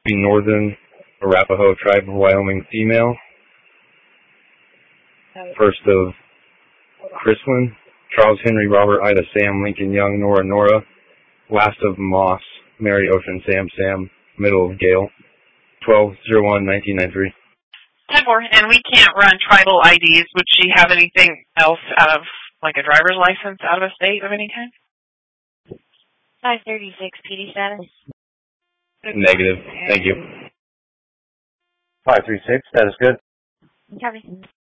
Northern Arapaho Tribe of Wyoming female. First of Chriswin, Charles Henry Robert Ida Sam Lincoln Young Nora Nora. Last of Moss, Mary Ocean Sam middle of Gale. 12/01/1993. 10 more, and we can't run tribal IDs. Would she have anything else out of, like a driver's license out of a state of any kind? 536, PD status. Negative. Thank you. 536, status good. Copy.